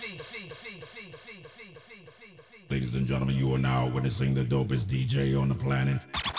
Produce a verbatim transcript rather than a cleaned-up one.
Ladies and gentlemen, you are now witnessing the dopest D J on the planet.